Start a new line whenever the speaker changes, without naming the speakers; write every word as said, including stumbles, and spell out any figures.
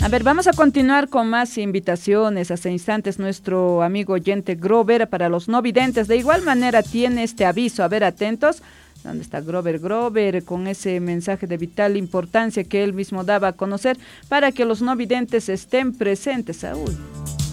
A ver, vamos a continuar con más invitaciones. Hace instantes nuestro amigo oyente Grover para los no videntes. De igual manera tiene este aviso. A ver, atentos. ¿Dónde está Grover? Grover, con ese mensaje de vital importancia que él mismo daba a conocer para que los no videntes estén presentes. Saúl.